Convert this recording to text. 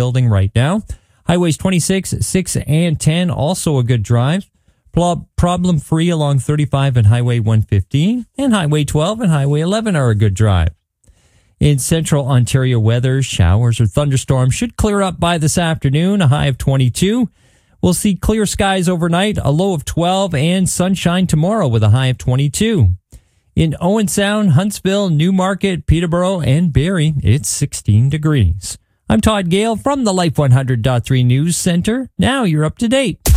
building right now. Highways 26, 6, and 10, also a good drive. Problem-free along 35 and Highway 115. And Highway 12 and Highway 11 are a good drive. In central Ontario weather, showers or thunderstorms should clear up by this afternoon, a high of 22. We'll see clear skies overnight, a low of 12, and sunshine tomorrow with a high of 22. In Owen Sound, Huntsville, Newmarket, Peterborough, and Barrie, it's 16 degrees. I'm Todd Gale from the Life 100.3 News Center. Now you're up to date.